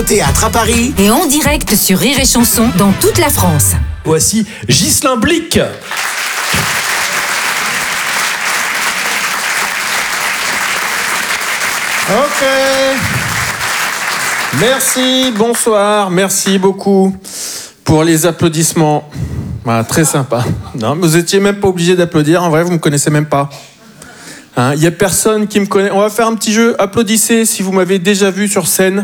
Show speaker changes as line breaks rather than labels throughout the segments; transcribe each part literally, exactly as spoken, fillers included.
Théâtre à Paris
et en direct sur Rire et Chanson dans toute la France.
Voici Ghislain Blic.
Ok. Merci, bonsoir, merci beaucoup pour les applaudissements. Voilà, très sympa. Non, vous étiez même pas obligé d'applaudir. En vrai, vous me connaissez même pas. Il hein, y a personne qui me connaît. On va faire un petit jeu. Applaudissez si vous m'avez déjà vu sur scène.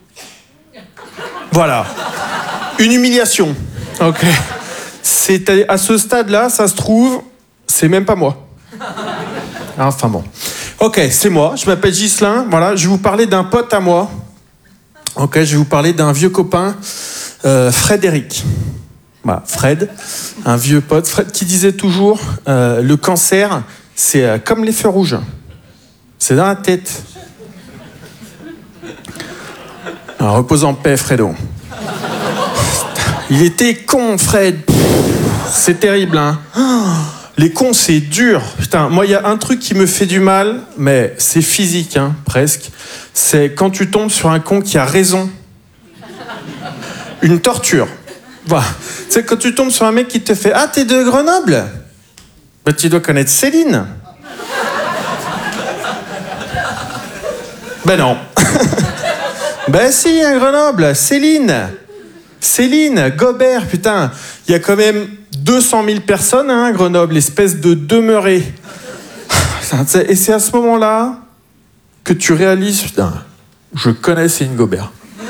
Voilà. Une humiliation. Ok. C'est à ce stade-là, ça se trouve, c'est même pas moi. Enfin bon. Ok, c'est moi. Je m'appelle Ghislain. Voilà, je vais vous parler d'un pote à moi. Ok, je vais vous parler d'un vieux copain, euh, Frédéric. Voilà, Fred, un vieux pote. Fred qui disait toujours, euh, le cancer, c'est euh, comme les feux rouges. C'est dans la tête. Alors, repose en paix, Fredo. Il était con, Fred. C'est terrible, hein. Les cons, c'est dur. Putain, moi, il y a un truc qui me fait du mal, mais c'est physique, hein, presque. C'est quand tu tombes sur un con qui a raison. Une torture. Voilà. C'est quand tu tombes sur un mec qui te fait « Ah, t'es de Grenoble ?» Ben, tu dois connaître Céline. Ben non. Ben si, à Grenoble, Céline. Céline, Gobert, putain. Il y a quand même deux cent mille personnes, hein, à Grenoble, espèce de demeuré. Et c'est à ce moment-là que tu réalises, putain, je connais Céline Gobert.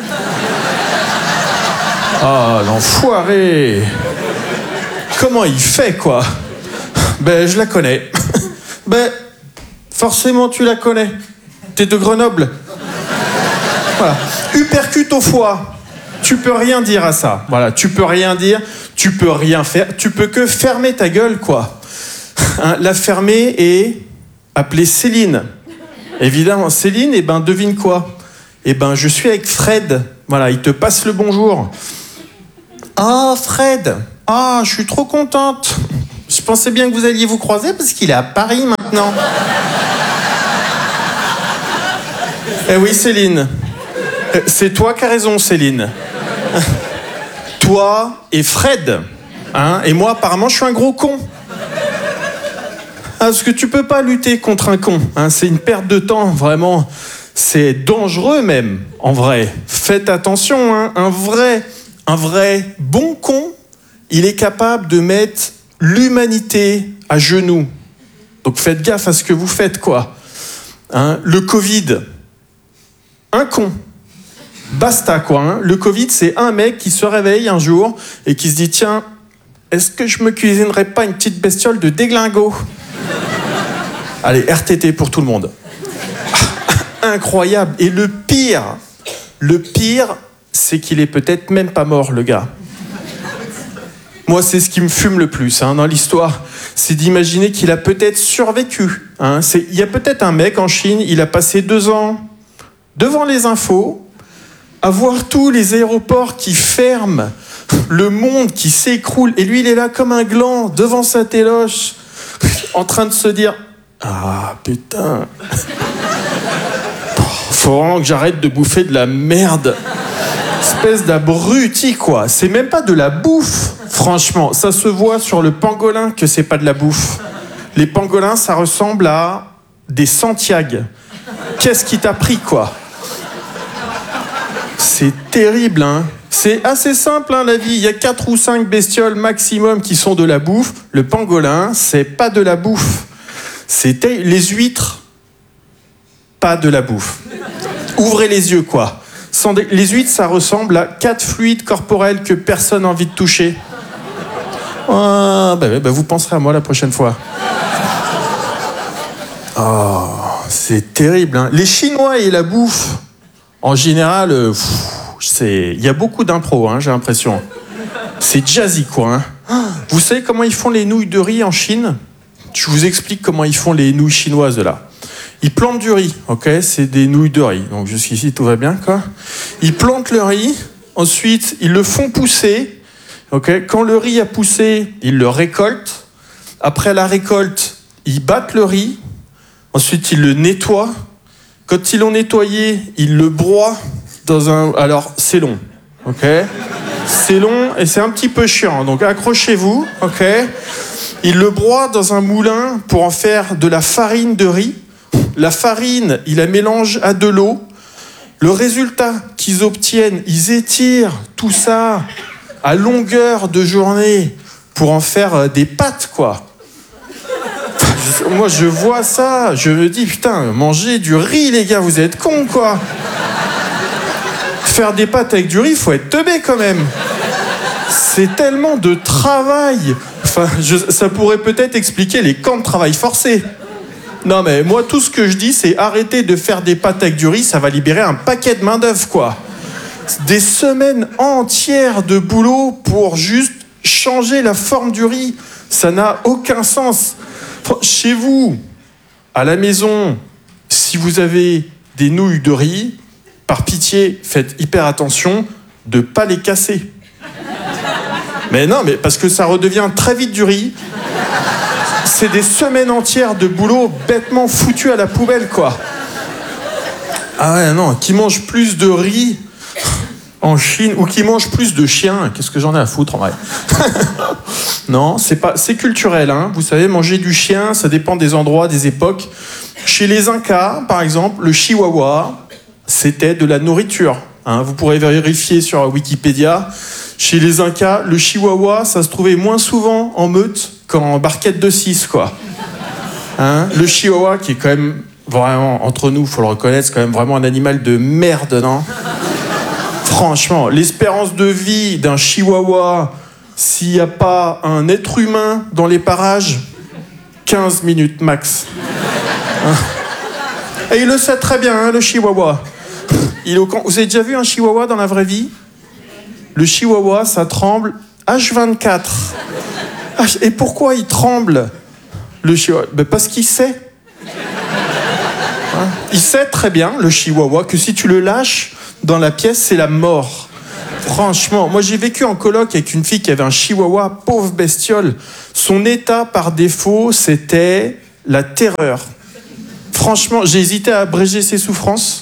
Ah, l'enfoiré. Comment il fait, quoi? Ben, je la connais. Ben, forcément, tu la connais. T'es de Grenoble. Voilà. Uppercut au foie. Tu peux rien dire à ça. Voilà, tu peux rien dire, tu peux rien faire. Tu peux que fermer ta gueule, quoi. Hein, la fermer et appeler Céline. Évidemment, Céline, et eh ben, devine quoi? Eh ben, je suis avec Fred. Voilà, il te passe le bonjour. Ah, oh, Fred. Ah, oh, je suis trop contente. Je pensais bien que vous alliez vous croiser parce qu'il est à Paris maintenant. Eh oui, Céline. C'est toi qui as raison, Céline. Toi et Fred. Hein, et moi, apparemment, je suis un gros con. Ah, parce que tu peux pas lutter contre un con. Hein, c'est une perte de temps, vraiment. C'est dangereux même, en vrai. Faites attention, hein, un vrai, un vrai bon con, il est capable de mettre l'humanité à genoux. Donc faites gaffe à ce que vous faites, quoi. Hein, le Covid, un con. Basta, quoi. Hein. Le Covid, c'est un mec qui se réveille un jour et qui se dit « Tiens, est-ce que je me cuisinerais pas une petite bestiole de déglingo ?» Allez, R T T pour tout le monde. Incroyable. Et le pire, le pire, c'est qu'il est peut-être même pas mort, le gars. Moi, c'est ce qui me fume le plus, hein, dans l'histoire. C'est d'imaginer qu'il a peut-être survécu. Hein. C'est, il y a peut-être un mec en Chine, il a passé deux ans devant les infos, à voir tous les aéroports qui ferment, le monde qui s'écroule, et lui, il est là comme un gland, devant sa téloche, en train de se dire « Ah, putain, faut vraiment que j'arrête de bouffer de la merde. » Espèce d'abruti, quoi. C'est même pas de la bouffe, franchement. Ça se voit sur le pangolin que c'est pas de la bouffe. Les pangolins, ça ressemble à des Santiago. Qu'est-ce qui t'a pris, quoi? C'est terrible, hein. C'est assez simple, hein, la vie. Il y a quatre ou cinq bestioles maximum qui sont de la bouffe. Le pangolin, c'est pas de la bouffe. C'est ter- les huîtres, pas de la bouffe. Ouvrez les yeux, quoi. Sans dé- les huîtres, ça ressemble à quatre fluides corporels que personne n'a envie de toucher. Ah, bah, bah, vous penserez à moi la prochaine fois. Oh, c'est terrible, hein. Les Chinois et la bouffe, en général, euh, c'est... il y a beaucoup d'impro, hein, j'ai l'impression. C'est jazzy, quoi. Hein. Vous savez comment ils font les nouilles de riz en Chine? Je vous explique comment ils font les nouilles chinoises, là. Ils plantent du riz, ok? C'est des nouilles de riz. Donc jusqu'ici, tout va bien, quoi. Ils plantent le riz, ensuite, ils le font pousser, ok? Quand le riz a poussé, ils le récoltent. Après la récolte, ils battent le riz. Ensuite, ils le nettoient. Quand ils l'ont nettoyé, ils le broient dans un... Alors, c'est long, ok? C'est long et c'est un petit peu chiant, donc accrochez-vous, ok? Il le broie dans un moulin pour en faire de la farine de riz. La farine, il la mélange à de l'eau. Le résultat qu'ils obtiennent, ils étirent tout ça à longueur de journée pour en faire des pâtes, quoi. Moi, je vois ça, je me dis, putain, manger du riz, les gars, vous êtes cons, quoi. Faire des pâtes avec du riz, faut être teubé, quand même. C'est tellement de travail. Enfin, je, ça pourrait peut-être expliquer les camps de travail forcés. Non, mais moi, tout ce que je dis, c'est arrêter de faire des pâtes avec du riz, ça va libérer un paquet de main-d'œuvre, quoi. Des semaines entières de boulot pour juste changer la forme du riz. Ça n'a aucun sens. Chez vous, à la maison, si vous avez des nouilles de riz, par pitié, faites hyper attention de ne pas les casser. Mais non, mais parce que ça redevient très vite du riz. C'est des semaines entières de boulot bêtement foutu à la poubelle, quoi. Ah ouais, non, qui mange plus de riz en Chine ou qui mange plus de chiens, qu'est-ce que j'en ai à foutre en vrai? Non, c'est pas, c'est culturel, hein. Vous savez, manger du chien, ça dépend des endroits, des époques. Chez les Incas, par exemple, le chihuahua, c'était de la nourriture. Hein. Vous pourrez vérifier sur Wikipédia. Chez les Incas, le chihuahua, ça se trouvait moins souvent en meute qu'en barquette de six, quoi. Hein, le chihuahua, qui est quand même vraiment, entre nous, faut le reconnaître, c'est quand même vraiment un animal de merde, non? Franchement, l'espérance de vie d'un chihuahua, s'il n'y a pas un être humain dans les parages, quinze minutes max. Hein? Et il le sait très bien, hein, le chihuahua. Il est au camp... Vous avez déjà vu un chihuahua dans la vraie vie? Le chihuahua, ça tremble H vingt-quatre. Et pourquoi il tremble, le chihuahua? Ben parce qu'il sait. Hein? Il sait très bien, le chihuahua, que si tu le lâches dans la pièce, c'est la mort. Franchement, moi j'ai vécu en coloc avec une fille qui avait un chihuahua, pauvre bestiole. Son état par défaut, c'était la terreur. Franchement, j'ai hésité à abréger ses souffrances.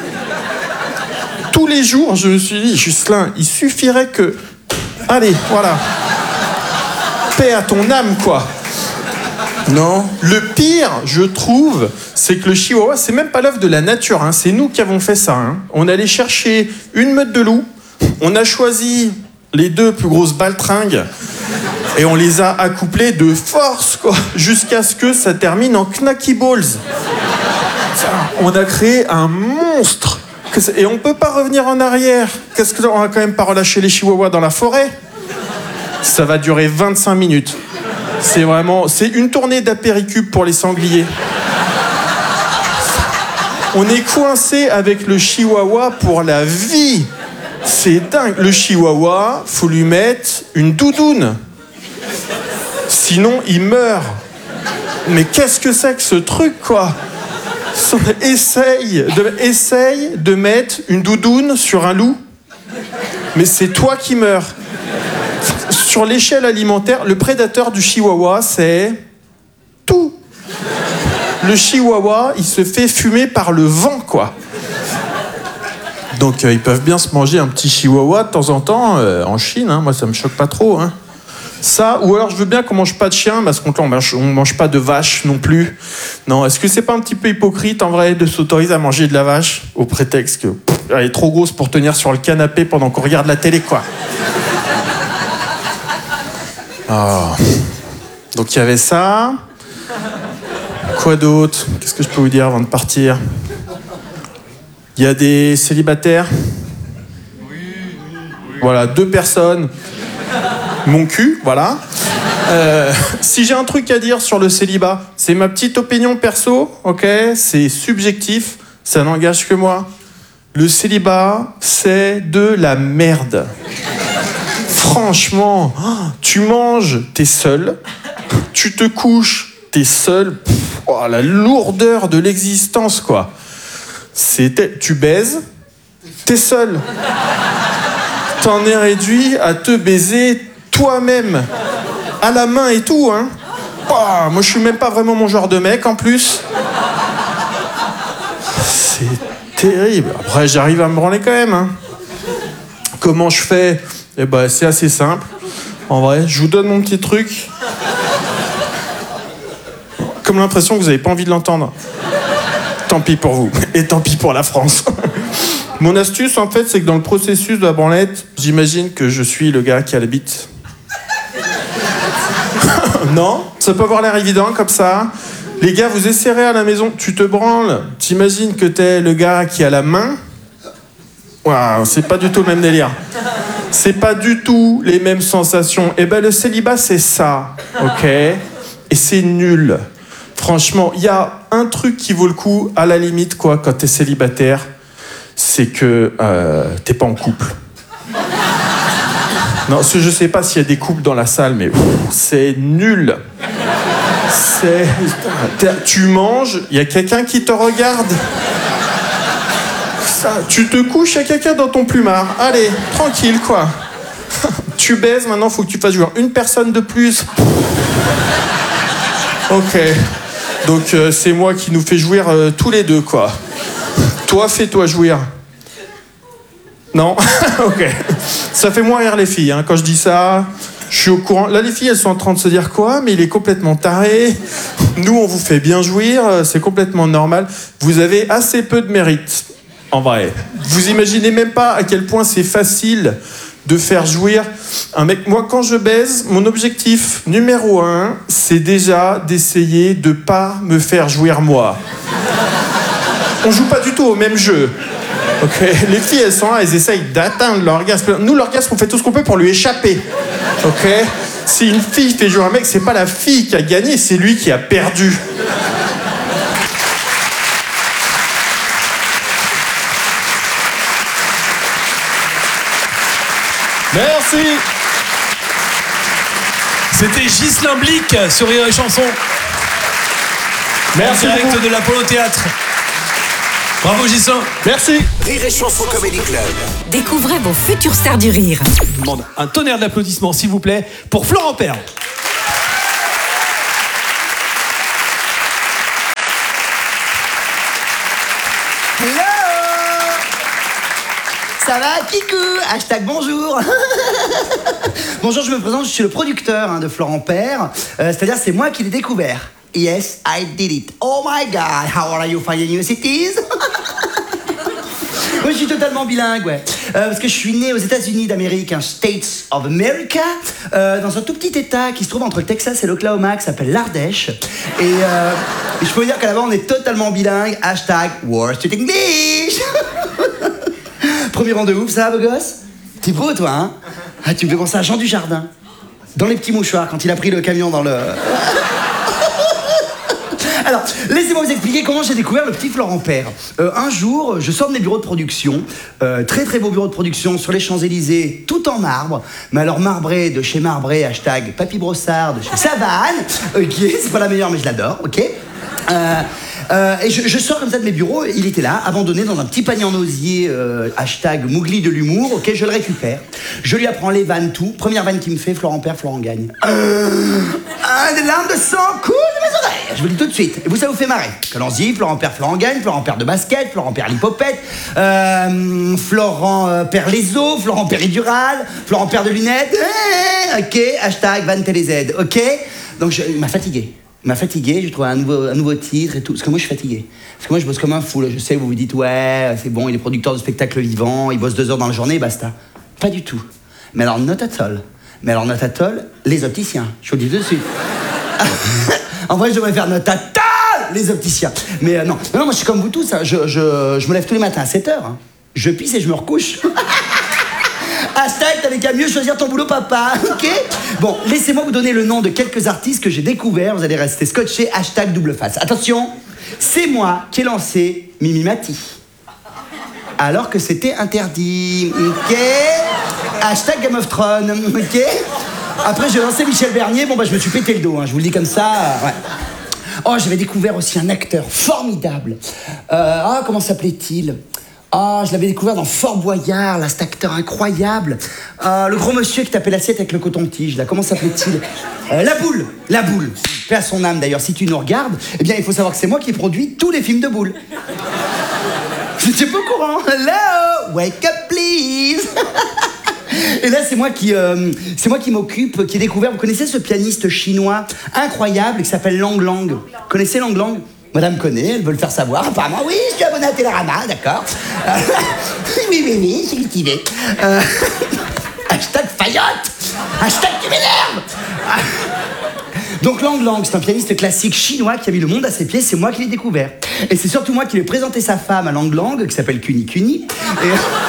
Tous les jours, je me suis dit, Ghislain, il suffirait que... Allez, voilà. Paix à ton âme, quoi. Non. Le pire, je trouve, c'est que le chihuahua, c'est même pas l'œuvre de la nature, hein. C'est nous qui avons fait ça. Hein. On allait chercher une meute de loups, on a choisi les deux plus grosses baltringues et on les a accouplés de force, quoi, jusqu'à ce que ça termine en knacky balls. On a créé un monstre. Et on peut pas revenir en arrière. Qu'est-ce qu'on va quand même pas relâcher les chihuahuas dans la forêt? Ça va durer vingt-cinq minutes. C'est vraiment... C'est une tournée d'apéricube pour les sangliers. On est coincé avec le chihuahua pour la vie. C'est dingue. Le chihuahua, faut lui mettre une doudoune. Sinon, il meurt. Mais qu'est-ce que c'est que ce truc, quoi? Essaye de, essaye de mettre une doudoune sur un loup. Mais c'est toi qui meurs. Sur l'échelle alimentaire, le prédateur du chihuahua, c'est tout. Le chihuahua, il se fait fumer par le vent, quoi. Donc, euh, ils peuvent bien se manger un petit chihuahua de temps en temps euh, en Chine. Hein. Moi, ça me choque pas trop. Hein. Ça, ou alors je veux bien qu'on mange pas de chien, parce qu'on on mange, on mange pas de vache non plus. Non, est-ce que c'est pas un petit peu hypocrite, en vrai, de s'autoriser à manger de la vache, au prétexte que pff, elle est trop grosse pour tenir sur le canapé pendant qu'on regarde la télé, quoi. Oh. Donc il y avait ça. Quoi d'autre? Qu'est-ce que je peux vous dire avant de partir? Il y a des célibataires. Voilà, deux personnes. Mon cul, voilà. Euh, si j'ai un truc à dire sur le célibat, c'est ma petite opinion perso, ok? C'est subjectif, ça n'engage que moi. Le célibat, c'est de la merde. Franchement, tu manges, t'es seul. Tu te couches, t'es seul. Pff, oh, la lourdeur de l'existence, quoi. C'est, tu baises, t'es seul. T'en es réduit à te baiser toi-même, à la main et tout, hein. Oh, moi, je suis même pas vraiment mon genre de mec, en plus. C'est terrible. Après, j'arrive à me branler quand même. Hein. Comment je fais? Eh ben, c'est assez simple. En vrai, je vous donne mon petit truc. Comme l'impression que vous n'avez pas envie de l'entendre. Tant pis pour vous. Et tant pis pour la France. Mon astuce, en fait, c'est que dans le processus de la branlette, j'imagine que je suis le gars qui a la bite. Non? Ça peut avoir l'air évident comme ça. Les gars, vous essayerez à la maison, tu te branles, t'imagines que t'es le gars qui a la main. Waouh, c'est pas du tout le même délire. C'est pas du tout les mêmes sensations. Et ben le célibat, c'est ça, ok? Et c'est nul. Franchement, il y a un truc qui vaut le coup, à la limite, quoi, quand t'es célibataire, c'est que euh, t'es pas en couple. Non, parce que je sais pas s'il y a des couples dans la salle, mais pff, c'est nul. C'est... Tu manges, il y a quelqu'un qui te regarde. Ça, tu te couches, il y a quelqu'un dans ton plumard. Allez, tranquille, quoi. Tu baises, maintenant, faut que tu fasses jouer une personne de plus. Ok. Donc, euh, c'est moi qui nous fais jouir euh, tous les deux, quoi. Toi, fais-toi jouir. Non? Ok. Ça fait moins rire les filles, hein. Quand je dis ça, je suis au courant. Là, les filles, elles sont en train de se dire quoi? Mais il est complètement taré. Nous, on vous fait bien jouir. C'est complètement normal. Vous avez assez peu de mérite, en vrai. Vous imaginez même pas à quel point c'est facile de faire jouir un mec. Moi, quand je baise, mon objectif numéro un, c'est déjà d'essayer de pas me faire jouir moi. On joue pas du tout au même jeu. Okay. Les filles, elles sont là, elles essayent d'atteindre l'orgasme. Nous, l'orgasme, on fait tout ce qu'on peut pour lui échapper. Ok? Si une fille fait jouer un mec, c'est pas la fille qui a gagné, c'est lui qui a perdu.
Merci. C'était Ghislain Blic sur Rire et Chanson. Merci. En direct beaucoup de l'Apollo Théâtre. Bravo Ghislain. Merci.
Rire et Chanson Comedy Club.
Découvrez vos futures stars du rire.
Je demande un tonnerre d'applaudissements, s'il vous plaît, pour Florent Père.
Hello. Ça va, Kikou? Hashtag bonjour. Bonjour, je me présente, je suis le producteur hein, de Florent Père. Euh, c'est-à-dire, c'est moi qui l'ai découvert. Yes, I did it. Oh my God, how are you finding your cities? Moi, je suis totalement bilingue, ouais. Euh, parce que je suis né aux États-Unis d'Amérique, un States of America, euh, dans un tout petit état qui se trouve entre le Texas et l'Oklahoma, qui s'appelle l'Ardèche. Et, euh, et je peux vous dire qu'à là-bas, on est totalement bilingue. Hashtag Worst English. Premier rang de ouf, ça va, beau gosse? T'es beau, toi, hein? Ah, tu me fais penser à Jean Dujardin. Dans les petits mouchoirs, quand il a pris le camion dans le... Alors, laissez-moi vous expliquer comment j'ai découvert le petit Florent Père. Euh, un jour, je sors de mes bureaux de production, euh, très très beau bureau de production sur les Champs-Élysées, tout en marbre, mais alors marbré de chez Marbré, hashtag Papy Brossard de chez Savane, ok, c'est pas la meilleure mais je l'adore, ok. Euh, euh, et je, je sors comme ça de mes bureaux, il était là, abandonné dans un petit panier en osier, euh, hashtag Mougli de l'humour, ok, je le récupère. Je lui apprends les vannes, tout. Première vanne qu'il me fait, Florent Père, Florent gagne. Euh, ah, des larmes de sang coulent de mes oreilles. Je vous le dis tout de suite, et vous, ça vous fait marrer. Allons-y, Florent Père, Florent gagne, Florent Père de basket, Florent Père l'hypopète, euh, Florent euh, Père les os, Florent Péridural, Florent Père de lunettes, eh, ok, hashtag Van Télé Z, ok. Donc, je, il m'a fatigué. Il m'a fatigué, j'ai trouvé un nouveau, un nouveau titre et tout. Parce que moi, je suis fatigué. Parce que moi, je bosse comme un fou. Là. Je sais, vous vous dites, ouais, c'est bon, il est producteur de spectacles vivants, il bosse deux heures dans la journée, basta. Pas du tout. Mais alors, not at all. Mais alors, not at all, les opticiens. Je vous le dis tout de suite. En vrai, je devrais faire not at all, les opticiens. Mais euh, non. non, non, moi, je suis comme vous tous. Hein. Je, je, je me lève tous les matins à sept heures. Hein. Je pisse et je me recouche. Hashtag, t'avais qu'à mieux choisir ton boulot, papa, ok? Bon, laissez-moi vous donner le nom de quelques artistes que j'ai découverts. Vous allez rester scotchés. Hashtag double face. Attention, c'est moi qui ai lancé Mimi Mati. Alors que c'était interdit, ok? Hashtag Game of Thrones, ok? Après, j'ai lancé Michel Bernier. Bon, bah, je me suis pété le dos, hein, je vous le dis comme ça, ouais. Oh, j'avais découvert aussi un acteur formidable. Euh, ah, comment s'appelait-il? Ah, oh, je l'avais découvert dans Fort Boyard, là, cet acteur incroyable. Euh, le gros monsieur qui tapait l'assiette avec le coton-tige, là, comment s'appelait-il? euh, La Boule, La Boule. Paix à son âme, d'ailleurs, si tu nous regardes, eh bien, il faut savoir que c'est moi qui ai produit tous les films de Boule. J'étais pas au courant. Hello, wake up please. Et là, c'est moi qui, euh, c'est moi qui m'occupe, qui ai découvert. Vous connaissez ce pianiste chinois incroyable qui s'appelle Lang Lang. Vous connaissez Lang Lang? Madame connaît, elle veut le faire savoir. Apparemment, oui, je suis abonné à Télérama, d'accord. Euh, oui, oui, oui, c'est cultivé. Euh, hashtag Fayotte. Hashtag tu m'énerves. Donc Lang Lang, c'est un pianiste classique chinois qui a mis le monde à ses pieds, c'est moi qui l'ai découvert. Et c'est surtout moi qui lui ai présenté sa femme à Lang Lang, qui s'appelle Kuni Kuni. Et...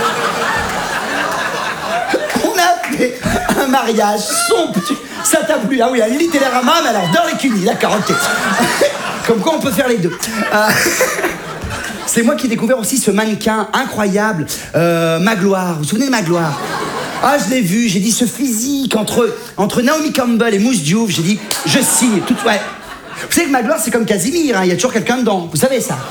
on a fait un mariage somptueux. Ça t'a plu? Ah oui, elle lit Télérama, mais elle adore les Kuni, d'accord, ok. Comme quoi on peut faire les deux. Euh... C'est moi qui ai découvert aussi ce mannequin incroyable, euh, Magloire. Vous vous souvenez de Magloire? Ah, je l'ai vu, j'ai dit ce physique entre, entre Naomi Campbell et Mousse Diouf, j'ai dit, je signe, tout, ouais. Vous savez que Magloire, c'est comme Casimir, hein, il y a toujours quelqu'un dedans, vous savez ça.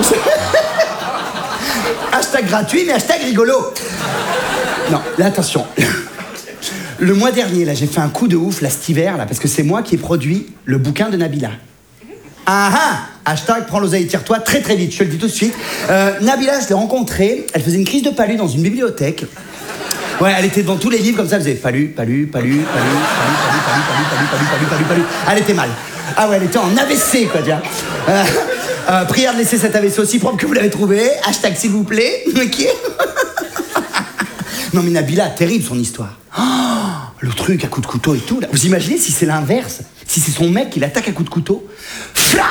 Hashtag gratuit, mais hashtag rigolo. Non, là, attention. Le mois dernier, là, j'ai fait un coup de ouf, là, cet hiver, là, parce que c'est moi qui ai produit le bouquin de Nabila. Ah ah! Hashtag prends l'oseille, tire-toi très très vite, je te le dis tout de suite. Euh, Nabila, je l'ai rencontrée, elle faisait une crise de palu dans une bibliothèque. Ouais, elle était devant tous les livres comme ça, elle faisait palu, palu, palu, palu, palu, palu, palu, palu, palu, palu, palu, palu, palu. Elle était mal. Ah ouais, elle était en A V C, quoi, tiens. Euh, euh, prière de laisser cet A V C aussi propre que vous l'avez trouvé. Hashtag s'il vous plaît. Ok. Non mais Nabila, terrible son histoire. Oh, le truc à coups de couteau et tout, là. Vous imaginez si c'est l'inverse? Si c'est son mec qui l'attaque à coups de couteau? Fla!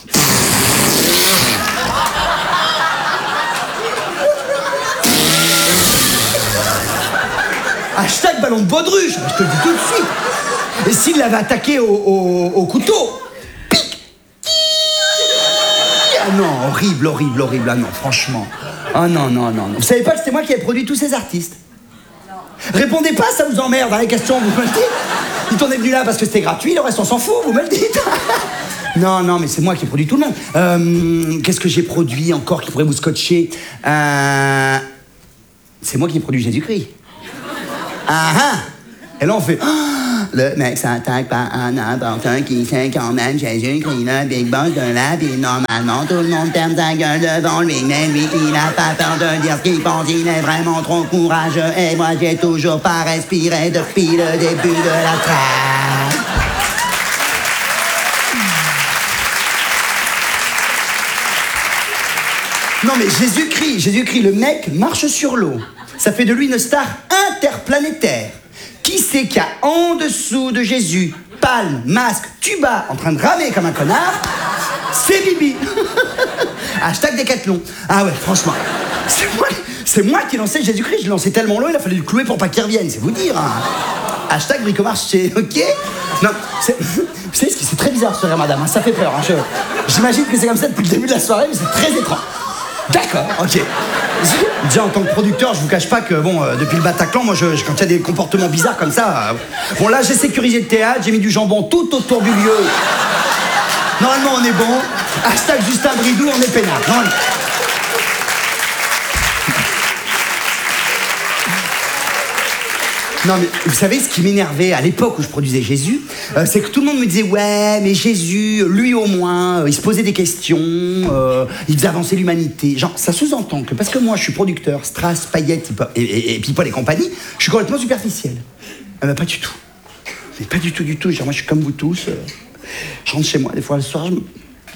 Hashtag ballon de baudruche, je te le dis tout de suite. Et s'il l'avait attaqué au, au, au couteau, pic. Ah non, horrible, horrible, horrible. Ah non, franchement. Ah non, non, non, non. Vous savez pas que c'était moi qui ai produit tous ces artistes? Répondez pas, ça vous emmerde dans les questions, vous me le dites. Dites on est venu là parce que c'était gratuit, le reste on s'en fout, vous me le dites. Non, non, mais c'est moi qui ai produit tout le monde. Euh, qu'est-ce que j'ai produit encore qui pourrait vous scotcher? euh, C'est moi qui ai produit Jésus-Christ. Ah ah! Et là on fait... Le mec s'attaque par un important qui sait quand même Jésus-Christ, le big boss de la vie. Normalement, tout le monde ferme sa gueule devant lui, mais lui, il n'a pas peur de dire ce qu'il pense. Il est vraiment trop courageux. Et moi, j'ai toujours pas respiré depuis le début de la traque. Non, mais Jésus-Christ, Jésus-Christ, le mec marche sur l'eau. Ça fait de lui une star interplanétaire. Qui c'est qu'il y a en dessous de Jésus? Palme, masque, tuba, en train de ramer comme un connard. C'est Bibi. Hashtag Décathlon. Ah ouais, franchement. C'est moi, c'est moi qui ai lancé Jésus-Christ. Je l'ai lancé tellement loin, il a fallu le clouer pour pas qu'il revienne, c'est vous dire. Hein. Hashtag bricomarché, ok? Non, c'est... Vous savez, c'est très bizarre ce soirée, madame. Hein, ça fait peur. Hein, je... J'imagine que c'est comme ça depuis le début de la soirée, mais c'est très étrange. D'accord, ok. Déjà, en tant que producteur, je vous cache pas que, bon, euh, depuis le Bataclan, moi, je, je, quand il y a des comportements bizarres comme ça... Euh, bon, là, j'ai sécurisé le théâtre, j'ai mis du jambon tout autour du lieu. Normalement, on est bon. Hashtag Justin Bridou, on est peinard. Non, Non, mais vous savez, ce qui m'énervait à l'époque où je produisais Jésus, euh, c'est que tout le monde me disait « Ouais, mais Jésus, lui au moins, euh, il se posait des questions, euh, il faisait avancer l'humanité. » Genre, ça sous-entend que parce que moi, je suis producteur, Strass, Payette et, et, et People et compagnie, je suis complètement superficiel. Euh, bah, pas du tout. Mais pas du tout, du tout. Genre, moi, je suis comme vous tous. Euh, je rentre chez moi, des fois, le soir, je me...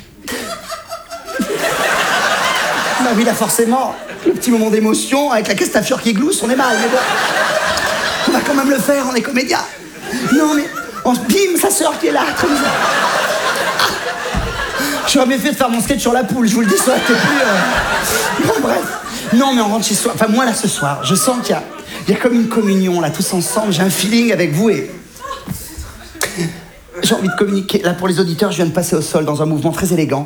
Bah oui, là, forcément, le petit moment d'émotion, avec la Castafiore qui glousse, on est mal, mais bon... On va quand même le faire, on est comédien. Non mais, on se bim, sa sœur qui est là, comme ça. Ah. J'aurais bien fait de faire mon sketch sur la poule, je vous le dis, ça aurait été plus... Euh... Bon, bref. Non mais on rentre chez soi, enfin moi là ce soir, je sens qu'il y a, il y a comme une communion là, tous ensemble, j'ai un feeling avec vous et... J'ai envie de communiquer. Là pour les auditeurs, je viens de passer au sol dans un mouvement très élégant.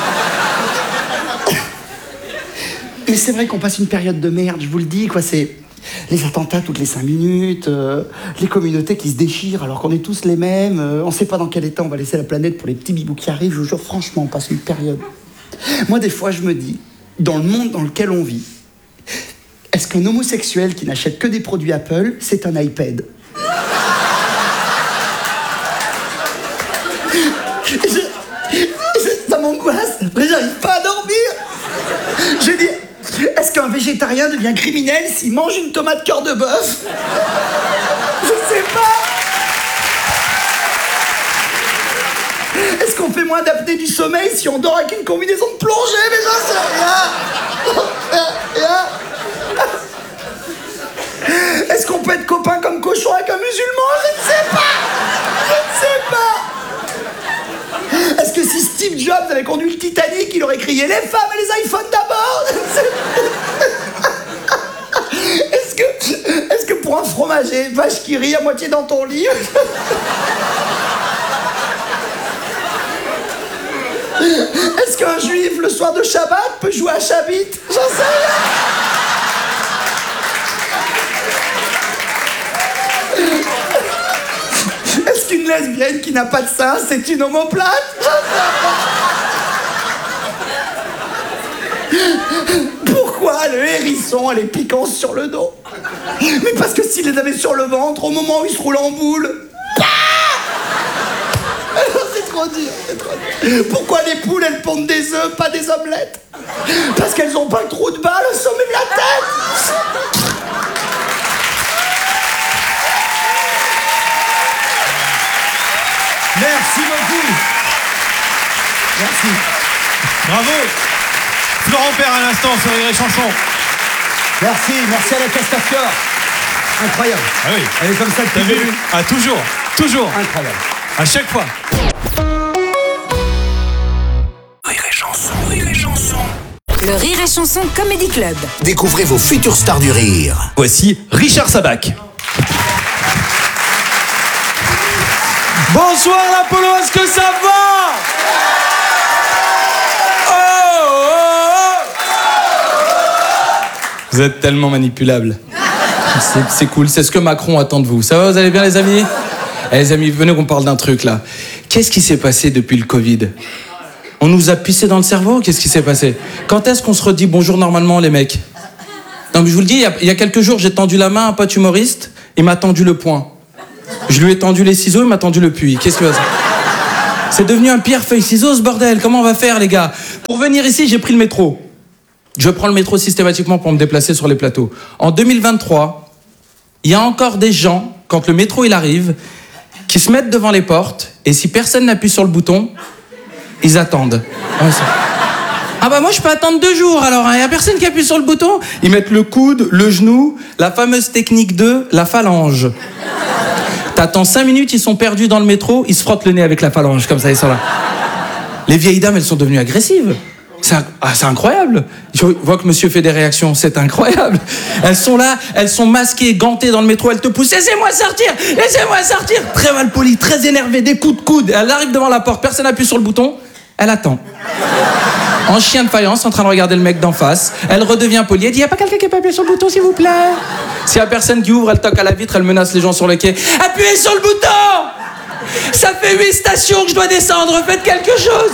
Mais c'est vrai qu'on passe une période de merde, je vous le dis, quoi, c'est... Les attentats toutes les cinq minutes, euh, les communautés qui se déchirent alors qu'on est tous les mêmes, euh, on sait pas dans quel état on va laisser la planète pour les petits bibous qui arrivent, je vous jure, franchement, on passe une période. Moi, des fois, je me dis, dans le monde dans lequel on vit, est-ce qu'un homosexuel qui n'achète que des produits Apple, c'est un iPad? je, je, Ça m'angoisse, après j'arrive pas à dormir. Je dis... végétarien devient criminel s'il mange une tomate cœur de bœuf? Je sais pas. Est-ce qu'on fait moins d'apnée du sommeil si on dort avec une combinaison de plongée? Mais j'en sais rien. Rien. Est-ce qu'on peut être copain comme cochon avec un musulman? Je ne sais pas. Je ne sais pas. Est-ce que si Steve Jobs avait conduit le Titanic, il aurait crié les femmes et les iPhones d'abord? Je ne sais pas. Est-ce que, est-ce que pour un fromager, vache qui rit à moitié dans ton lit? Est-ce qu'un juif, le soir de Shabbat, peut jouer à Chabit? J'en sais rien. Est-ce qu'une lesbienne qui n'a pas de sein, c'est une omoplate? Pourquoi le hérisson a les piquants sur le dos? Mais parce que s'il les avait sur le ventre, au moment où il se roule en boule... C'est trop dur, c'est trop dur. Pourquoi les poules, elles pondent des œufs, pas des omelettes? Parce qu'elles ont pas le trou de balle au sommet de la tête.
Merci beaucoup.
Merci.
Bravo. Florent Père à l'instant sur Rire et Chanson.
Merci, merci à la Castafiore. Incroyable.
Ah oui.
Elle est comme ça
T'as
depuis
vu?
le début.
Ah toujours, toujours.
Incroyable.
À chaque fois.
Rire et Chanson, Rire et Chanson.
Le Rire et Chanson Comedy Club.
Découvrez vos futures stars du rire.
Voici Richard Sabac. Bonsoir l'Apollo, est-ce que ça va? Oh, oh, oh. Vous êtes tellement manipulable. C'est, c'est cool, c'est ce que Macron attend de vous. Ça va, vous allez bien les amis? Eh, les amis, venez qu'on parle d'un truc là. Qu'est-ce qui s'est passé depuis le Covid? On nous a pissé dans le cerveau? Qu'est-ce qui s'est passé? Quand est-ce qu'on se redit bonjour normalement les mecs? Non mais je vous le dis, il y a, il y a quelques jours j'ai tendu la main à un pote humoriste, il m'a tendu le poing. Je lui ai tendu les ciseaux, il m'a tendu le puits. Qu'est-ce que c'est? C'est devenu un pierre feuille ciseaux ce bordel. Comment on va faire les gars? Pour venir ici j'ai pris le métro. Je prends le métro systématiquement pour me déplacer sur les plateaux. En deux mille vingt-trois, il y a encore des gens, quand le métro il arrive, qui se mettent devant les portes et si personne n'appuie sur le bouton, ils attendent. Ah bah moi je peux attendre deux jours alors, il n'y a personne qui appuie sur le bouton. Ils mettent le coude, le genou, la fameuse technique de la phalange. T'attends cinq minutes, ils sont perdus dans le métro, ils se frottent le nez avec la phalange, comme ça ils sont là. Les vieilles dames, elles sont devenues agressives. C'est, inc- ah, c'est incroyable. Je vois que monsieur fait des réactions, c'est incroyable. Elles sont là, elles sont masquées, gantées dans le métro, elles te poussent. Laissez-moi sortir, laissez-moi sortir. Très mal poli, très énervée, des coups de coude. Elle arrive devant la porte, personne n'appuie sur le bouton, elle attend. En chien de faïence, en train de regarder le mec d'en face. Elle redevient polie, elle dit, y a pas quelqu'un qui peut appuyer sur le bouton, s'il vous plaît? S'il y a personne qui ouvre, elle toque à la vitre, elle menace les gens sur le quai. Appuyez sur le bouton! Ça fait huit stations que je dois descendre, faites quelque chose!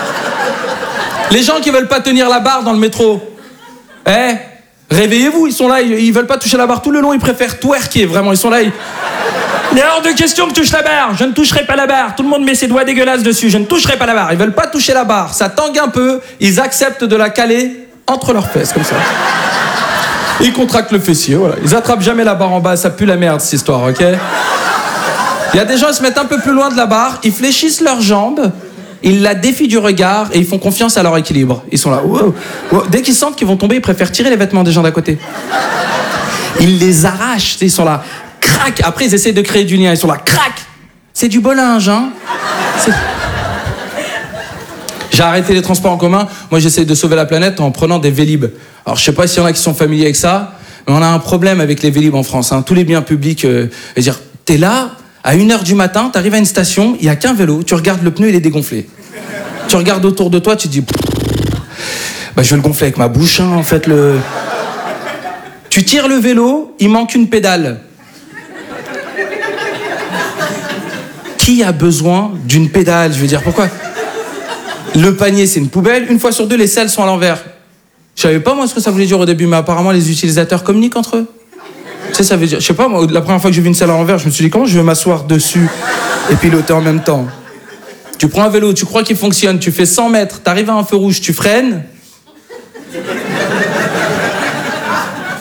Les gens qui veulent pas tenir la barre dans le métro, eh, réveillez-vous, ils sont là, ils, ils veulent pas toucher la barre tout le long, ils préfèrent twerker, vraiment, ils sont là, ils... Il est hors de question que je touche la barre, je ne toucherai pas la barre, tout le monde met ses doigts dégueulasses dessus, je ne toucherai pas la barre, ils veulent pas toucher la barre, ça tangue un peu, ils acceptent de la caler entre leurs fesses, comme ça. Ils contractent le fessier, voilà, ils attrapent jamais la barre en bas, ça pue la merde cette histoire, ok? Il y a des gens, ils se mettent un peu plus loin de la barre, ils fléchissent leurs jambes, ils la défient du regard et ils font confiance à leur équilibre. Ils sont là, wow, wow. Dès qu'ils sentent qu'ils vont tomber, ils préfèrent tirer les vêtements des gens d'à côté. Ils les arrachent, ils sont là, crac. Après, ils essaient de créer du lien, ils sont là, crac. C'est du beau linge, hein. C'est... J'ai arrêté les transports en commun. Moi, j'essaie de sauver la planète en prenant des Vélib. Alors, je sais pas s'il y en a qui sont familiers avec ça, mais on a un problème avec les Vélib en France. Hein. Tous les biens publics, euh, je veux dire, t'es là. À une heure du matin, t'arrives à une station, il n'y a qu'un vélo, tu regardes le pneu, il est dégonflé. Tu regardes autour de toi, tu te dis... Bah, je vais le gonfler avec ma bouche, hein, en fait, le... Tu tires le vélo, il manque une pédale. Qui a besoin d'une pédale? Je veux dire, pourquoi? Le panier, c'est une poubelle. Une fois sur deux, les selles sont à l'envers. Je savais pas, moi, ce que ça voulait dire au début, mais apparemment, les utilisateurs communiquent entre eux. Tu sais, ça veut dire, je sais pas, moi, la première fois que j'ai vu une selle à l'envers, je me suis dit, comment je vais m'asseoir dessus et piloter en même temps? Tu prends un vélo, tu crois qu'il fonctionne, tu fais cent mètres, t'arrives à un feu rouge, tu freines.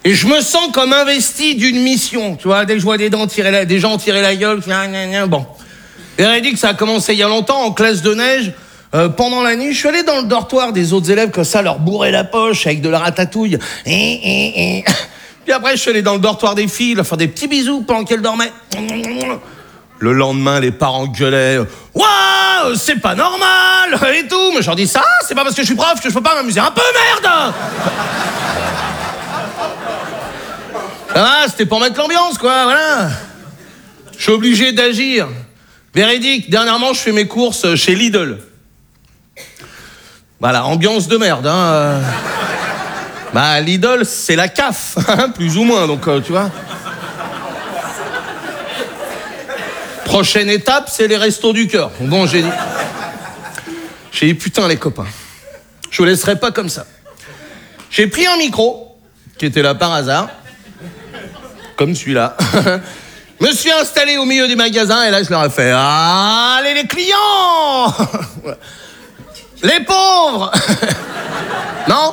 Et je me sens comme investi d'une mission, tu vois, dès que je vois des, dents tirer la, des gens tirer la gueule, gna, gna, gna, bon. Véridique, ça a commencé il y a longtemps, en classe de neige, euh, pendant la nuit, je suis allé dans le dortoir des autres élèves, comme ça, leur bourrer la poche avec de la ratatouille. Et, et, et. Puis après, je suis allé dans le dortoir des filles, leur faire des petits bisous pendant qu'elles dormaient. Le lendemain, les parents gueulaient « Waouh, c'est pas normal !» et tout. Mais je leur dis « Ça, c'est pas parce que je suis prof que je peux pas m'amuser un peu, merde !» Ça va, c'était pour mettre l'ambiance, quoi, voilà. Je suis obligé d'agir. Véridique, dernièrement, je fais mes courses chez Lidl. Voilà, ambiance de merde, hein. Bah, Lidl, c'est la C A F, hein, plus ou moins, donc, euh, tu vois. Prochaine étape, c'est les restos du cœur. Bon, j'ai dit... J'ai dit, putain, les copains, je vous laisserai pas comme ça. J'ai pris un micro, qui était là par hasard, comme celui-là. Je me suis installé au milieu des magasins, et là, je leur ai fait, allez, les clients. Les pauvres. Non ?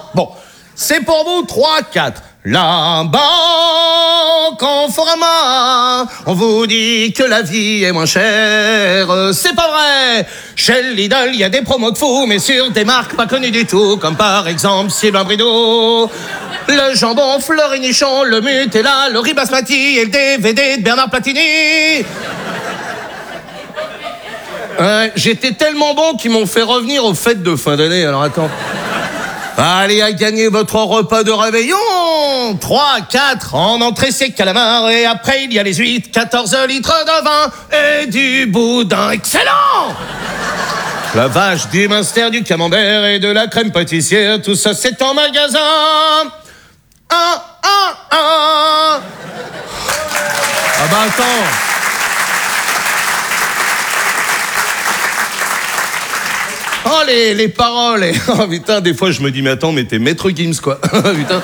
Bon, c'est pour vous, trois, quatre. La banque en Forama, on vous dit que la vie est moins chère, c'est pas vrai. Chez Lidl, il y a des promos de fou, mais sur des marques pas connues du tout, comme par exemple Sylvain Brideau, le jambon Fleury Nichon, le Nutella, le riz basmati et le D V D de Bernard Platini. Euh, J'étais tellement bon qu'ils m'ont fait revenir aux fêtes de fin d'année, alors attends. Allez à gagner votre repas de réveillon. trois, quatre, en entrée c'est calamar. Et après il y a les huîtres, quatorze litres de vin et du boudin excellent. La vache, du minster, du camembert et de la crème pâtissière. Tout ça c'est en magasin. Un, un, un. Ah bah attends. Oh, les, les paroles. Et... Oh, putain, des fois, je me dis, mais attends, mais t'es Maître Gims, quoi. Putain.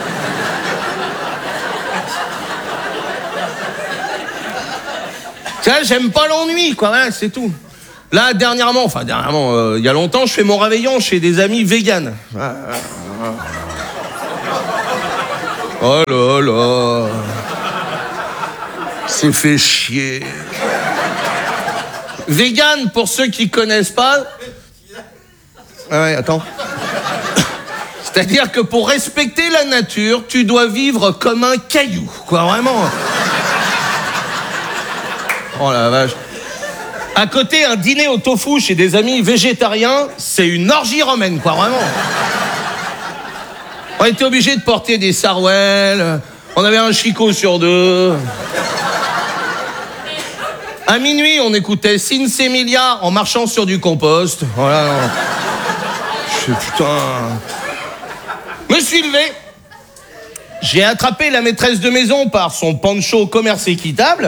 Tu vois, j'aime pas l'ennui, quoi. Voilà, c'est tout. Là, dernièrement, enfin, dernièrement, euh, il y a longtemps, je fais mon réveillon chez des amis véganes. Oh là là. C'est fait chier. Vegan, pour ceux qui connaissent pas... Ah ouais, attends. C'est-à-dire que pour respecter la nature, tu dois vivre comme un caillou, quoi, vraiment. Oh la vache. À côté, un dîner au tofu chez des amis végétariens, c'est une orgie romaine, quoi, vraiment. On était obligés de porter des sarouels, on avait un chicot sur deux. À minuit, on écoutait Sins Emilia en marchant sur du compost. Voilà. Je fais putain. Me suis levé. J'ai attrapé la maîtresse de maison par son poncho commerce équitable.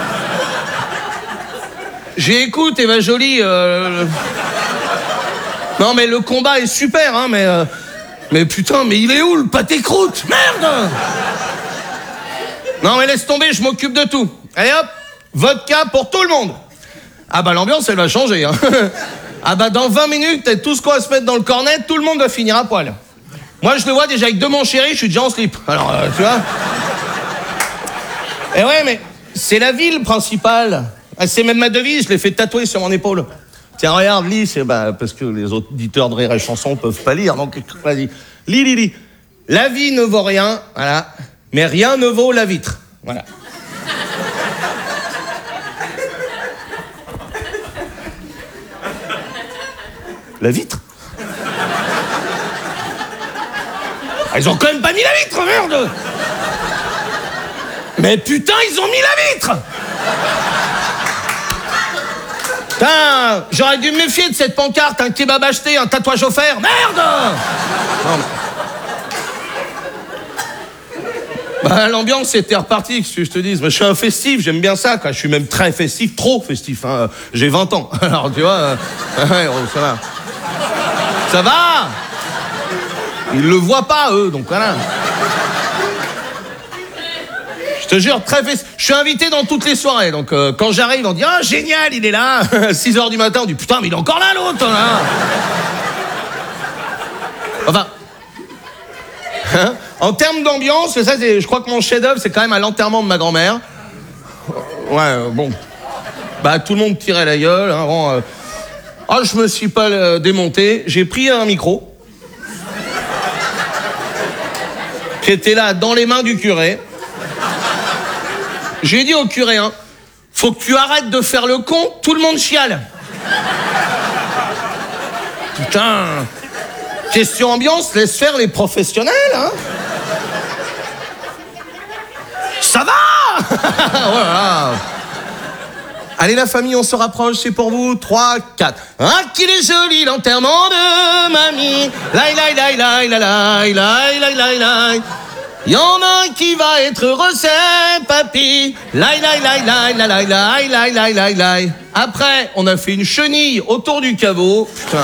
J'ai écoute, Eva Jolie. Euh... Non, mais le combat est super, hein, mais. Euh... Mais putain, mais il est où le pâté croûte ? Merde ! Non, mais laisse tomber, je m'occupe de tout. Allez hop, vodka pour tout le monde. Ah bah l'ambiance, elle va changer, hein. Ah bah dans vingt minutes, tout ce qu'on va se mettre dans le cornet, tout le monde va finir à poil. Moi, je le vois déjà avec deux mon chéri, je suis déjà en slip. Alors, euh, tu vois. Et ouais, mais c'est la ville principale. C'est même ma devise, je l'ai fait tatouer sur mon épaule. Tiens, regarde, lis, c'est bah, parce que les auditeurs de Rire et Chanson peuvent pas lire, donc vas-y. Lis, lis, lis. La vie ne vaut rien, voilà, mais rien ne vaut la vitre. Voilà. La vitre ? Ah, ils ont quand même pas mis la vitre, merde ! Mais putain, ils ont mis la vitre ! Putain, j'aurais dû me méfier de cette pancarte, un kebab acheté, un tatouage offert, merde ! Non, mais... Bah, l'ambiance était repartie, que je te dise. Je suis un festif, j'aime bien ça, quoi. Je suis même très festif, trop festif. Hein. J'ai vingt ans, alors tu vois, euh... ça va. Ça va. Ils le voient pas, eux, donc voilà. Je te jure, très festif. Je suis invité dans toutes les soirées, donc euh, quand j'arrive, on dit « Ah, génial, il est là !» six heures du matin, on dit « Putain, mais il est encore là, l'autre, là !» Enfin... Hein? En termes d'ambiance, ça, c'est, je crois que mon chef-d'œuvre, c'est quand même à l'enterrement de ma grand-mère. Ouais, euh, bon. Bah, tout le monde tirait la gueule. Hein, bon, euh... oh, je me suis pas euh, démonté. J'ai pris un micro qui était là dans les mains du curé. J'ai dit au curé, hein, faut que tu arrêtes de faire le con, tout le monde chiale. Putain. Question ambiance, laisse faire les professionnels, hein. Ça va. Voilà. Allez la famille, on se rapproche, c'est pour vous. trois, quatre. Ah, qu'il est joli l'enterrement de mamie. Laï, laï, laï, laï, laï, laï, laï, laï, laï, laï. Il y en a un qui va être heureux, c'est papy. Laï, laï, laï, laï, laï, laï, laï, laï, laï, laï. Après, on a fait une chenille autour du caveau. Putain.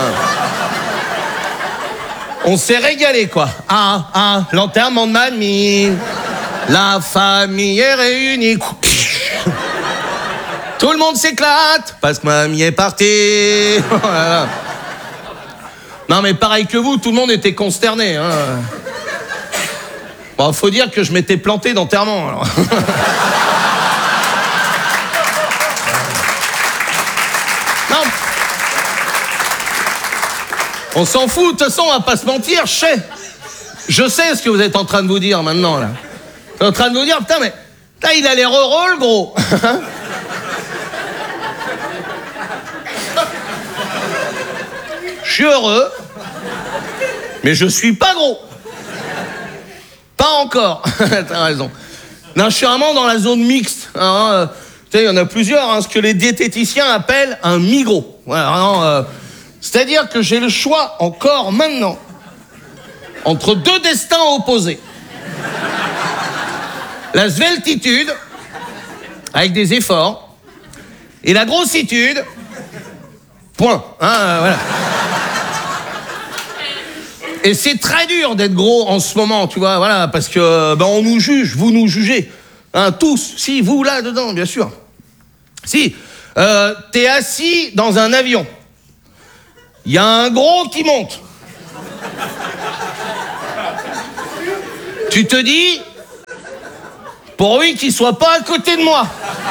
On s'est régalé, quoi. Ah, ah, l'enterrement de mamie. La famille est réunie. Tout le monde s'éclate parce que mamie est partie. Voilà. Non, mais pareil que vous, tout le monde était consterné. Hein. Bon, faut dire que je m'étais planté d'enterrement, alors. Non. On s'en fout, de toute façon, on va pas se mentir, je sais. Je sais ce que vous êtes en train de vous dire maintenant, là. Vous êtes en train de vous dire, putain, mais là, il a l'air heureux, le gros. Je suis heureux, mais je suis pas gros. Pas encore. T'as raison. Non, je suis vraiment dans la zone mixte. Hein, tu sais, il y en a plusieurs, hein, ce que les diététiciens appellent un mi-gros. Voilà, vraiment, euh, c'est-à-dire que j'ai le choix encore maintenant entre deux destins opposés. La sveltitude, avec des efforts, et la grossitude, point. Hein, euh, voilà. Et c'est très dur d'être gros en ce moment, tu vois, voilà, parce que ben, on nous juge, vous nous jugez, hein, tous, si, vous là-dedans, bien sûr. Si, euh, t'es assis dans un avion, il y a un gros qui monte. Tu te dis, pourvu qu'il soit pas à côté de moi.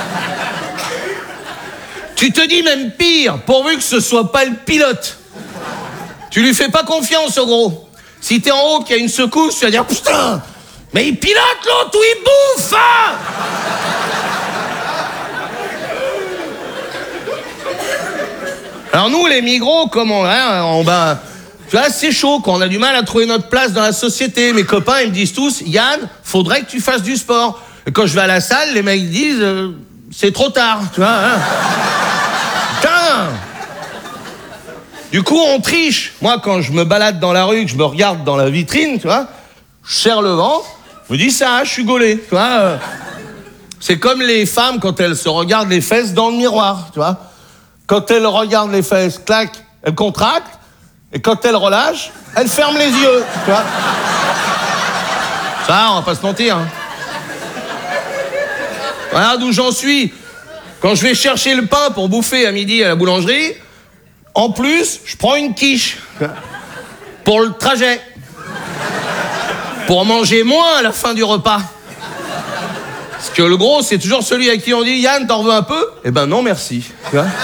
Tu te dis même pire, pourvu que ce soit pas le pilote. Tu lui fais pas confiance au gros. Si t'es en haut, qu'il y a une secousse, tu vas dire putain, mais il pilote l'autre ou il bouffe, hein. Alors nous, les migros, comment, hein, on va... Tu vois, c'est chaud, quand on a du mal à trouver notre place dans la société. Mes copains, ils me disent tous, Yann, faudrait que tu fasses du sport. Et quand je vais à la salle, les mecs disent, euh, c'est trop tard, tu vois. Hein. Putain. Du coup, on triche. Moi, quand je me balade dans la rue, que je me regarde dans la vitrine, tu vois, je serre le ventre, je me dis ça, je suis gaulé, tu vois. Euh, c'est comme les femmes quand elles se regardent les fesses dans le miroir, tu vois. Quand elles regardent les fesses, clac, elles contractent. Et quand elle relâche, elle ferme les yeux, tu vois. Ça, on va pas se mentir. Hein. Voilà d'où j'en suis. Quand je vais chercher le pain pour bouffer à midi à la boulangerie, en plus, je prends une quiche. Pour le trajet. Pour manger moins à la fin du repas. Parce que le gros, c'est toujours celui à qui on dit « Yann, t'en veux un peu ?» Eh ben non, merci. Tu vois.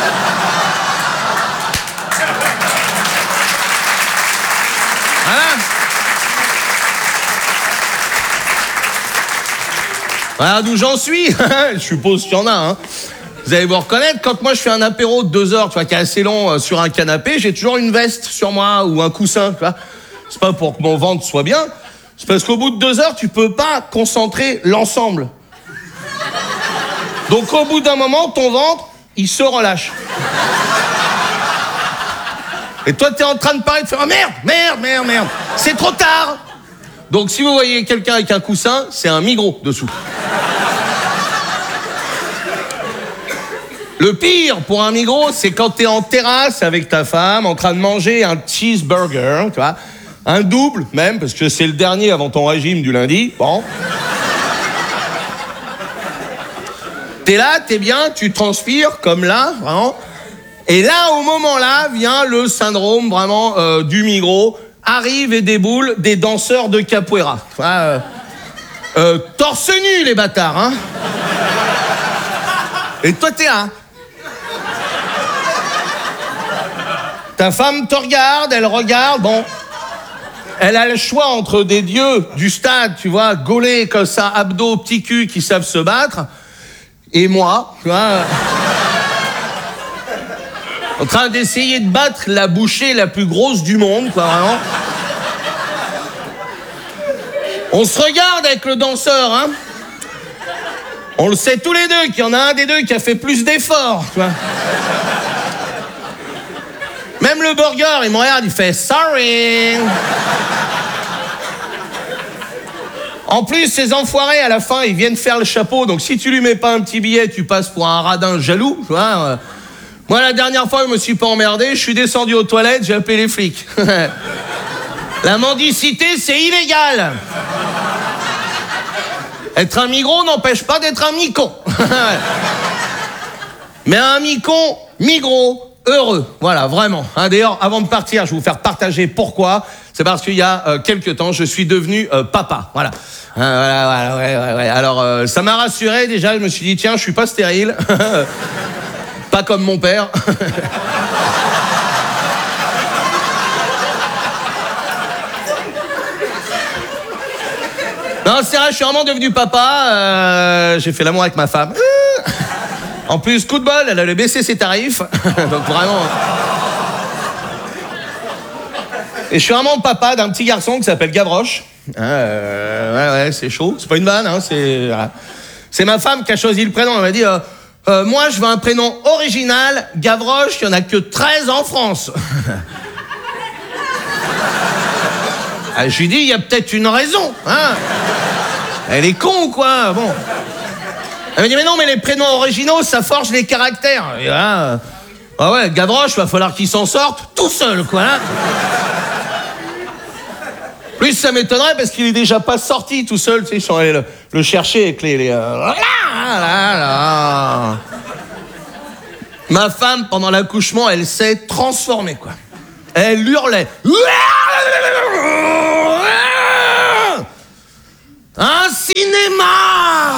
Voilà d'où j'en suis. Je suppose qu'il y en a. Hein. Vous allez vous reconnaître, quand moi je fais un apéro de deux heures, tu vois, qui est assez long euh, sur un canapé, j'ai toujours une veste sur moi ou un coussin. Tu vois. C'est pas pour que mon ventre soit bien, c'est parce qu'au bout de deux heures, tu peux pas concentrer l'ensemble. Donc au bout d'un moment, ton ventre, il se relâche. Et toi, t'es en train de parler, de faire oh, merde, merde, merde, merde. C'est trop tard. Donc si vous voyez quelqu'un avec un coussin, c'est un migros dessous. Le pire pour un migros, c'est quand t'es en terrasse avec ta femme, en train de manger un cheeseburger, tu vois, un double même, parce que c'est le dernier avant ton régime du lundi. Bon. T'es là, t'es bien, tu transpires comme là, vraiment. Et là, au moment là, vient le syndrome vraiment euh, du migros. arrivent et déboulent des danseurs de capoeira. Enfin, euh, euh, torse nu, les bâtards, hein. Et toi, t'es un. Ta femme te regarde, elle regarde, bon. Elle a le choix entre des dieux du stade, tu vois, gaulés comme ça, abdos, petits culs qui savent se battre, et moi, tu vois, en train d'essayer de battre la bouchée la plus grosse du monde, quoi, vraiment. On se regarde avec le danseur, hein. On le sait tous les deux qu'il y en a un des deux qui a fait plus d'efforts, tu vois. Même le burger, il me regarde, il fait « sorry ». En plus, ces enfoirés, à la fin, ils viennent faire le chapeau. Donc, si tu lui mets pas un petit billet, tu passes pour un radin jaloux. Tu vois. Moi, la dernière fois, je me suis pas emmerdé. Je suis descendu aux toilettes, j'ai appelé les flics. La mendicité, c'est illégal. Être un migros n'empêche pas d'être un micon. Mais un micon, migros, heureux. Voilà, vraiment. Hein, d'ailleurs, avant de partir, je vais vous faire partager pourquoi. C'est parce qu'il y a euh, quelques temps, je suis devenu euh, papa. Voilà. Euh, voilà, voilà, ouais, ouais, ouais. Alors, euh, ça m'a rassuré. Déjà, je me suis dit, tiens, je suis pas stérile. Pas comme mon père. Non, c'est vrai, je suis vraiment devenu papa. Euh, j'ai fait l'amour avec ma femme. En plus, coup de bol, elle allait baisser ses tarifs. Donc vraiment... Et je suis vraiment papa d'un petit garçon qui s'appelle Gavroche. Euh, ouais, ouais, c'est chaud. C'est pas une vanne, hein, c'est... Voilà. C'est ma femme qui a choisi le prénom. Elle m'a dit, euh, euh, moi, je veux un prénom original. Gavroche, il n'y en a que treize en France. Ah, je lui dis, il y a peut-être une raison. Hein. Elle est con ou quoi? Bon. Elle m'a dit, mais non, mais les prénoms originaux, ça forge les caractères. Et là, ah ouais, Gavroche, va falloir qu'il s'en sorte tout seul, quoi. Hein. Plus, ça m'étonnerait parce qu'il est déjà pas sorti tout seul, tu sais, ils sont allés le, le chercher avec les... les euh... là, là, là. Ma femme, pendant l'accouchement, elle s'est transformée, quoi. Elle hurlait. Un cinéma!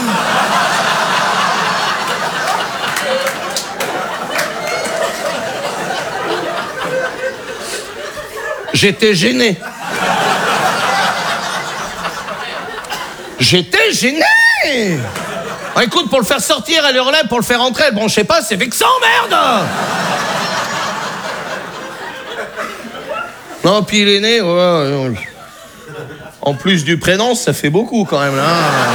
J'étais gêné. J'étais gêné. Oh, écoute, pour le faire sortir, elle hurlait, pour le faire entrer, bon, je sais pas, c'est vexant, merde. Non, puis il est né, ouais, ouais. En plus du prénom, ça fait beaucoup quand même, là.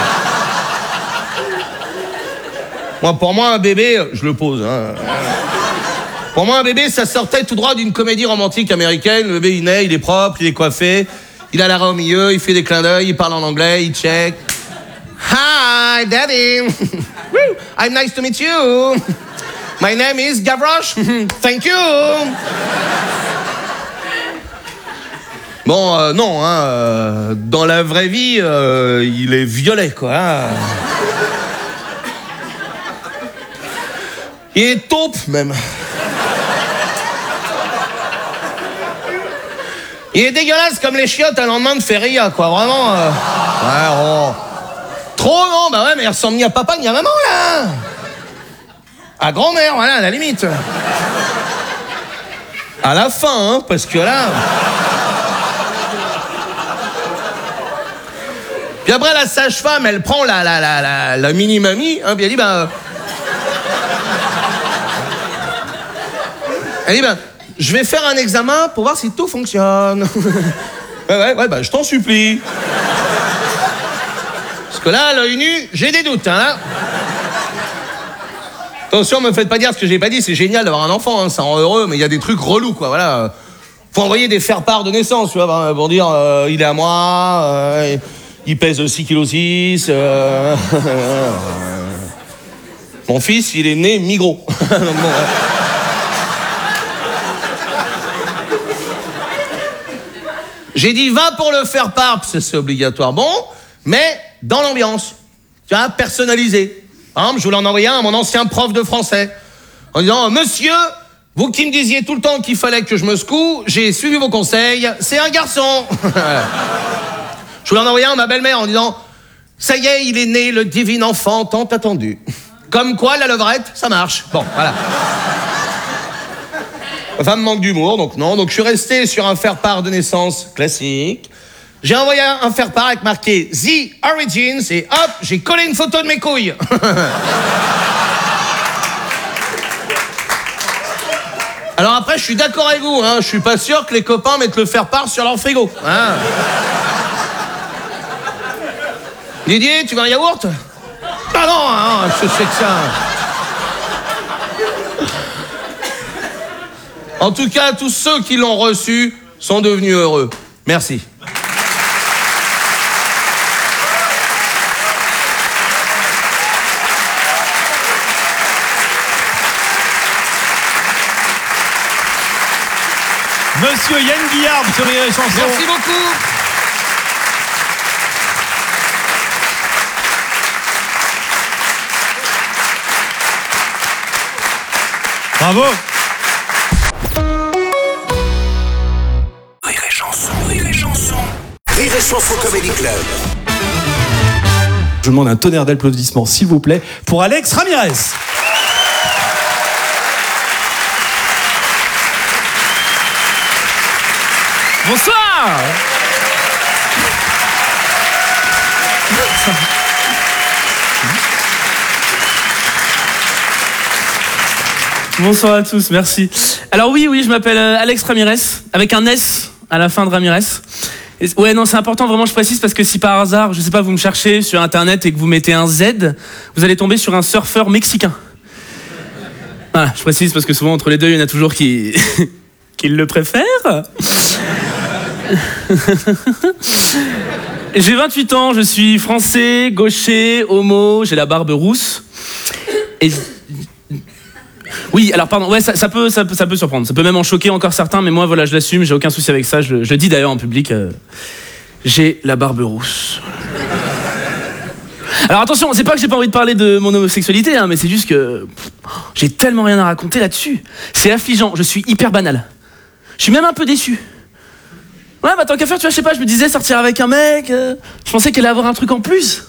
Moi, pour moi, un bébé, je le pose, hein. Pour moi, un bébé, ça sortait tout droit d'une comédie romantique américaine. Le bébé, il naît, il est propre, il est coiffé, il a la raie au milieu, il fait des clins d'œil, il parle en anglais, il check. Hi, daddy. I'm nice to meet you. My name is Gavroche. Thank you. Bon, euh, non, hein, euh, dans la vraie vie, euh, il est violet, quoi. Hein. Il est taupe, même. Il est dégueulasse comme les chiottes à lendemain de feria, quoi, vraiment. Euh... Ouais, oh. Trop, non, bah ouais, mais il ressemble ni à papa ni à maman, là. À grand-mère, voilà, à la limite. À la fin, hein, parce que là... Puis après, la sage-femme, elle prend la, la, la, la, la mini-mamie, hein, puis elle dit, bah... Elle dit, bah... Je vais faire un examen pour voir si tout fonctionne. ouais, ouais, ouais, bah, je t'en supplie. Parce que là, à l'œil nu, j'ai des doutes, hein, là. Attention, me faites pas dire ce que j'ai pas dit, c'est génial d'avoir un enfant, hein, ça rend heureux, mais il y a des trucs relous, quoi, voilà. Faut envoyer des faire-part de naissance, tu vois, pour dire, euh, il est à moi, euh, il pèse six virgule six kilos. Euh, Mon fils, il est né migros. Donc, bon, ouais. J'ai dit, va pour le faire part, parce que c'est obligatoire. Bon, mais dans l'ambiance. Tu vois, personnalisé. Par exemple, je voulais en envoyer un à mon ancien prof de français. En disant, monsieur, Vous qui me disiez tout le temps qu'il fallait que je me secoue, j'ai suivi vos conseils, c'est un garçon. Je voulais en envoyer un à ma belle-mère en disant « Ça y est, il est né, le divin enfant tant attendu. » Comme quoi, la levrette, ça marche. Bon, voilà. Ma femme manque d'humour, donc non. Donc je suis resté sur un faire-part de naissance classique. J'ai envoyé un faire-part avec marqué The Origins et hop, j'ai collé une photo de mes couilles. Alors après, je suis d'accord avec vous, hein, je suis pas sûr que les copains mettent le faire-part sur leur frigo. Hein. Didier, tu veux un yaourt? Ah non, hein, je sais que ça... En tout cas, tous ceux qui l'ont reçu sont devenus heureux. Merci.
Monsieur Yann Guillard sur Rire et Chanson.
Merci beaucoup.
Bravo.
Rire et Chanson, Rire et Chanson. Rire et Chanson Comedy Club.
Je demande un tonnerre d'applaudissements, s'il vous plaît, pour Alex Ramirez.
Bonsoir. Bonsoir à tous, merci. Alors oui, oui, je m'appelle Alex Ramirez, avec un S à la fin de Ramirez. Et, ouais, non, c'est important, vraiment, je précise, parce que si par hasard, je sais pas, vous me cherchez sur Internet et que vous mettez un Z, vous allez tomber sur un surfeur mexicain. Voilà, je précise, parce que souvent, entre les deux, il y en a toujours qui... qui le préfèrent. J'ai vingt-huit ans, je suis français, gaucher, homo, j'ai la barbe rousse. Et... Oui, alors pardon, ouais, ça, ça, peut, ça, peut, ça peut surprendre, ça peut même en choquer encore certains, mais moi, voilà, je l'assume, j'ai aucun souci avec ça, je, je le dis d'ailleurs en public, euh, j'ai la barbe rousse. Alors attention, c'est pas que j'ai pas envie de parler de mon homosexualité, hein, mais c'est juste que pff, j'ai tellement rien à raconter là-dessus. C'est affligeant, je suis hyper banal. Je suis même un peu déçu. Ouais, bah tant qu'à faire, tu vois, je sais pas, je me disais sortir avec un mec, euh, je pensais qu'elle allait avoir un truc en plus.